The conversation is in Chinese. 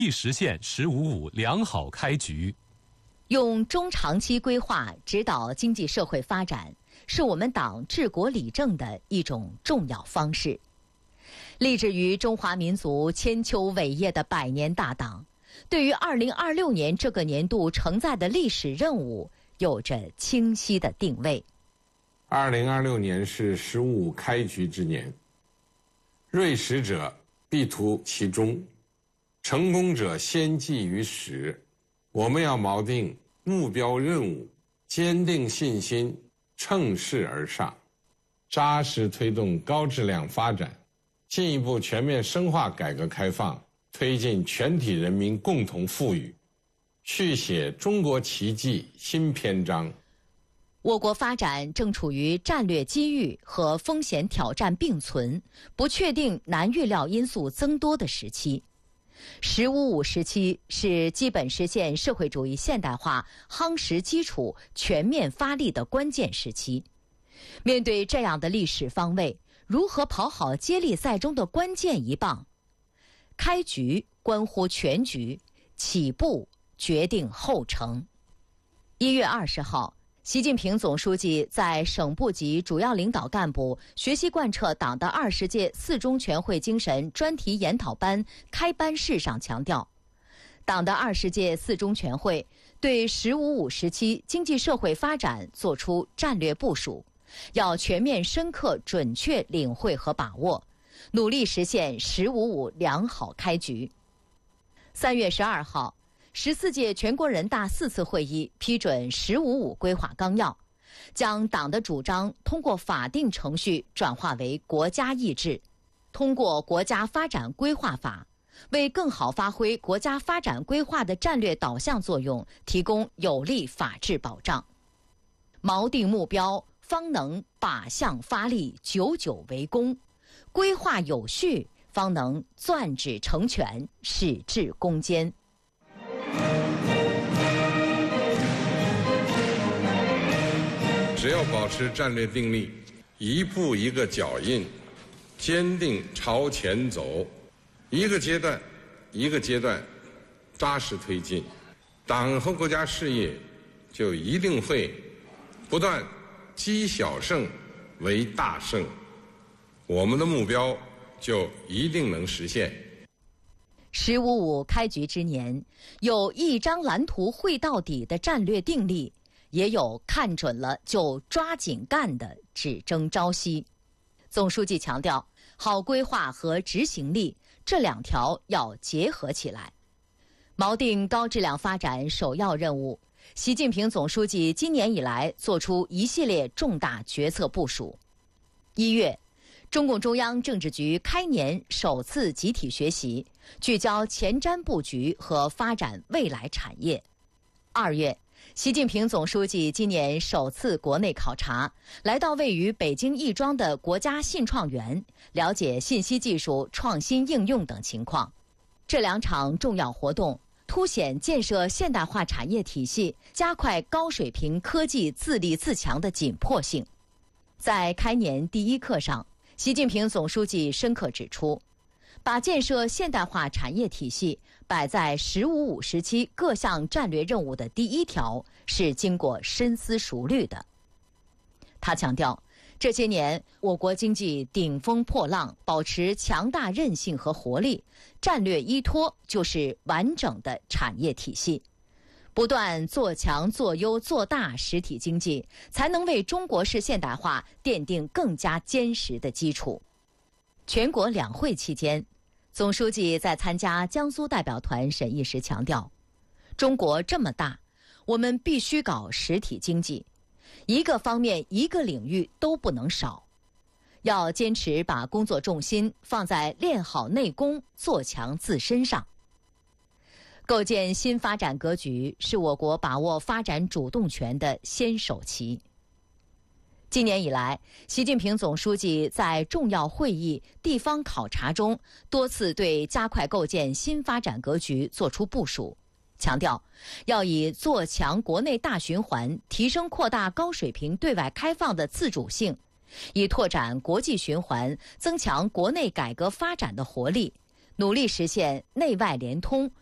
易实现“十五五”良好开局。 用中长期规划指导经济社会发展，是我们党治国理政的一种重要方式。立志于中华民族千秋伟业的百年大党，对于2026年这个年度承载的历史任务有着清晰的定位。 2026年是“十五五”开局之年，锐实者必图其中，成功者先继于始。我们要锚定目标任务，坚定信心，乘势而上，扎实推动高质量发展，进一步全面深化改革开放，推进全体人民共同富裕，续写中国奇迹新篇章。 我国发展正处于战略机遇和风险挑战并存、不确定难预料因素增多的时期。“十五五”时期是基本实现社会主义现代化夯实基础、全面发力的关键时期。面对这样的历史方位，如何跑好接力赛中的关键一棒？开局关乎全局，起步决定后程。1月20号，习近平总书记在省部级主要领导干部学习贯彻党的20届四中全会精神专题研讨班开班式上强调，党的20届四中全会对“十五五”时期经济社会发展作出战略部署，要全面深刻准确领会和把握，努力实现“十五五”良好开局。3月12号，14届全国人大4次会议批准“十五五”规划纲要，将党的主张通过法定程序转化为国家意志，通过国家发展规划法，为更好发挥国家发展规划的战略导向作用提供有力法治保障。锚定目标，方能靶向发力，久久为功；规划有序，方能攥指成拳，矢志攻坚。 只要保持战略定力，一步一个脚印，坚定朝前走，一个阶段一个阶段扎实推进，党和国家事业就一定会不断积小胜为大胜，我们的目标就一定能实现。 “十五五”开局之年，有一张蓝图绘到底的战略定力，也有看准了就抓紧干的只争朝夕。总书记强调，好规划和执行力这两条要结合起来。锚定高质量发展首要任务，习近平总书记今年以来作出一系列重大决策部署。1月，中共中央政治局开年首次集体学习，聚焦前瞻布局和发展未来产业。2月，习近平总书记今年首次国内考察，来到位于北京亦庄的国家信创园，了解信息技术创新应用等情况。这两场重要活动凸显建设现代化产业体系、加快高水平科技自立自强的紧迫性。在开年第一课上，习近平总书记深刻指出，把建设现代化产业体系摆在“十五五”时期各项战略任务的第一条，是经过深思熟虑的。他强调，这些年我国经济顶风破浪，保持强大韧性和活力，战略依托就是完整的产业体系。不断做强、做优、做大实体经济，才能为中国式现代化奠定更加坚实的基础。全国两会期间，总书记在参加江苏代表团审议时强调，中国这么大，我们必须搞实体经济，一个方面、一个领域都不能少，要坚持把工作重心放在练好内功、做强自身上。构建新发展格局是我国把握发展主动权的先手棋。今年以来，习近平总书记在重要会议、地方考察中多次对加快构建新发展格局作出部署，强调要以做强国内大循环、提升扩大高水平对外开放的自主性，以拓展国际循环、增强国内改革发展的活力，努力实现内外联通、